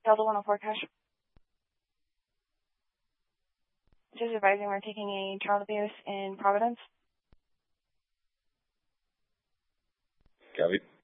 Delta 104 cash. Just advising we're taking a child abuse in Providence. Copy.